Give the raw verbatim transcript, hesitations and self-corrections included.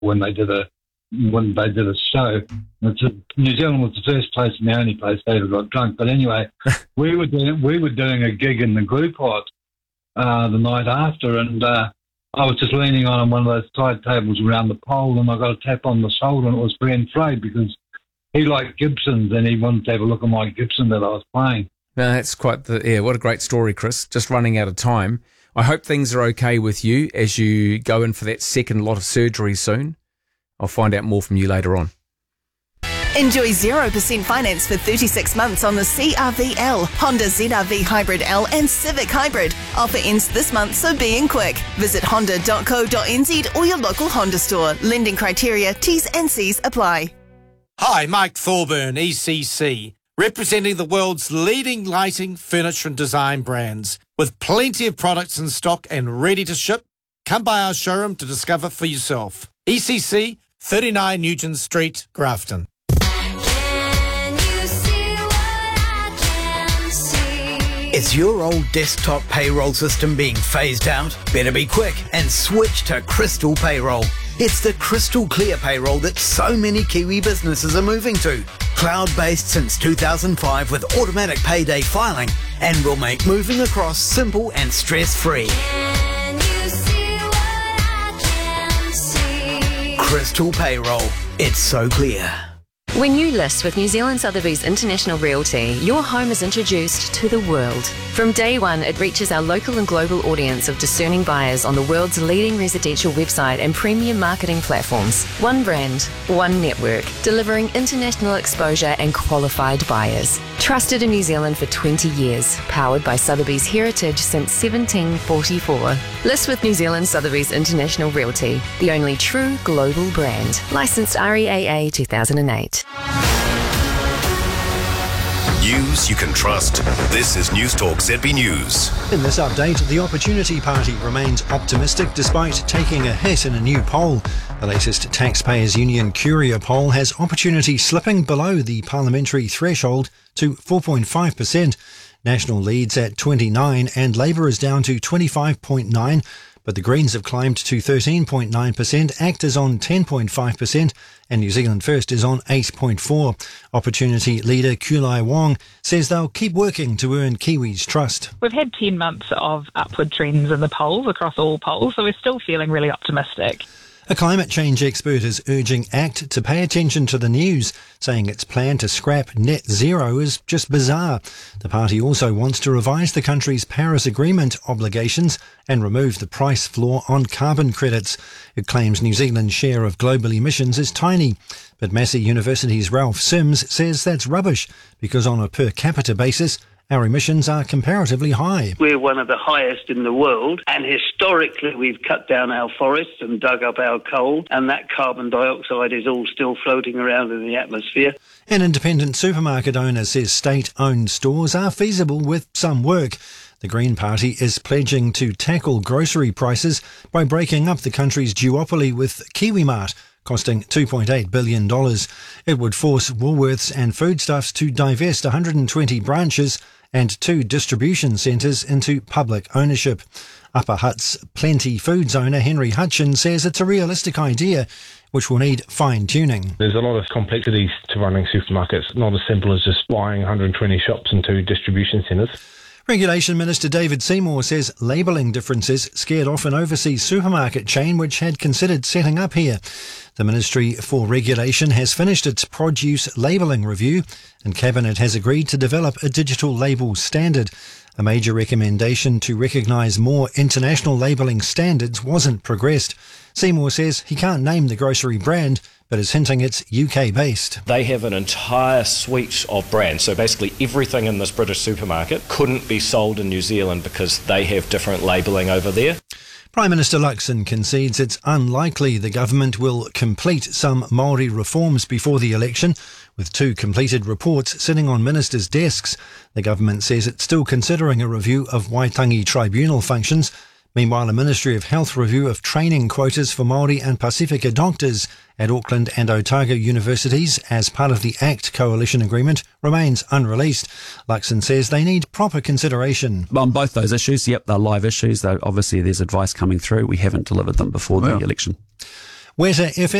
when they did a when they did a show. It's a, New Zealand was the first place and the only place they ever got drunk. But anyway, we were doing we were doing a gig in the glue pot uh, the night after, and uh, I was just leaning on one of those side tables around the pole, and I got a tap on the shoulder, and it was Brent Frey, because he liked Gibsons and he wanted to have a look at my Gibson that I was playing. No, that's quite the yeah. What a great story, Chris. Just running out of time. I hope things are okay with you as you go in for that second lot of surgery soon. I'll find out more from you later on. Enjoy zero percent finance for thirty-six months on the C R V L, Honda Z R V Hybrid L and Civic Hybrid. Offer ends this month, so be in quick. Visit honda dot co dot n z or your local Honda store. Lending criteria, T's and C's apply. Hi, Mike Thorburn, E C C, representing the world's leading lighting, furniture and design brands. With plenty of products in stock and ready to ship, come by our showroom to discover for yourself. E C C, thirty-nine Nugent Street, Grafton. Is your old desktop payroll system being phased out? Better be quick and switch to Crystal Payroll. It's the crystal clear payroll that so many Kiwi businesses are moving to. Cloud-based since two thousand five with automatic payday filing, and will make moving across simple and stress-free. Crystal Payroll. It's so clear. When you list with New Zealand Sotheby's International Realty, your home is introduced to the world. From day one, it reaches our local and global audience of discerning buyers on the world's leading residential website and premium marketing platforms. One brand, one network, delivering international exposure and qualified buyers. Trusted in New Zealand for twenty years, powered by Sotheby's heritage since seventeen forty-four. List with New Zealand Sotheby's International Realty, the only true global brand. Licensed R E A A two thousand eight. News you can trust. This is News Talk Z B News. In this update, the Opportunity Party remains optimistic despite taking a hit in a new poll. The latest Taxpayers Union Curia poll has Opportunity slipping below the parliamentary threshold to four point five percent. National leads at twenty-nine and Labour is down to twenty-five point nine. But the Greens have climbed to thirteen point nine percent, ACT is on ten point five percent and New Zealand First is on eight point four. Opportunity leader Kulai Wong says they'll keep working to earn Kiwis' trust. We've had ten months of upward trends in the polls across all polls, so we're still feeling really optimistic. A climate change expert is urging ACT to pay attention to the news, saying its plan to scrap net zero is just bizarre. The party also wants to revise the country's Paris Agreement obligations and remove the price floor on carbon credits. It claims New Zealand's share of global emissions is tiny. But Massey University's Ralph Sims says that's rubbish because on a per capita basis, our emissions are comparatively high. We're one of the highest in the world, and historically we've cut down our forests and dug up our coal, and that carbon dioxide is all still floating around in the atmosphere. An independent supermarket owner says state-owned stores are feasible with some work. The Green Party is pledging to tackle grocery prices by breaking up the country's duopoly with KiwiMart, costing two point eight billion dollars. It would force Woolworths and Foodstuffs to divest one hundred twenty branches and two distribution centres into public ownership. Upper Hutt's Plenty Foods owner Henry Hutchins says it's a realistic idea which will need fine-tuning. There's a lot of complexities to running supermarkets, not as simple as just buying one hundred twenty shops and two distribution centres. Regulation Minister David Seymour says labelling differences scared off an overseas supermarket chain which had considered setting up here. The Ministry for Regulation has finished its produce labelling review and Cabinet has agreed to develop a digital label standard. A major recommendation to recognise more international labelling standards wasn't progressed. Seymour says he can't name the grocery brand, but is hinting it's U K-based. They have an entire suite of brands, so basically everything in this British supermarket couldn't be sold in New Zealand because they have different labelling over there. Prime Minister Luxon concedes it's unlikely the government will complete some Māori reforms before the election, with two completed reports sitting on ministers' desks. The government says it's still considering a review of Waitangi Tribunal functions. Meanwhile, a Ministry of Health review of training quotas for Māori and Pasifika doctors at Auckland and Otago universities as part of the ACT coalition agreement remains unreleased. Luxon says they need proper consideration. On both those issues, yep, they're live issues, though obviously there's advice coming through. We haven't delivered them before the Well. election. Weta F M